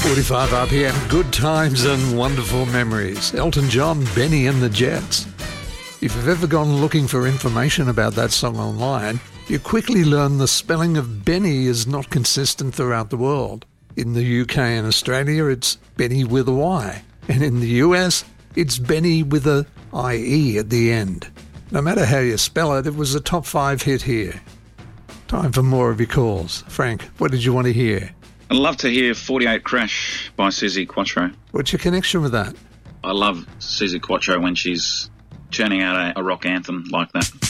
45 RPM, good times and wonderful memories. Elton John, Benny and the Jets. If you've ever gone looking for information about that song online, you quickly learn the spelling of Benny is not consistent throughout the world. In the UK and Australia, it's Benny with a Y. And in the US, it's Benny with a IE at the end. No matter how you spell it, it was a top 5 hit here. Time for more of your calls. Frank, what did you want to hear? I'd love to hear 48 Crash by Suzi Quatro. What's your connection with that? I love Suzi Quatro when she's churning out a rock anthem like that.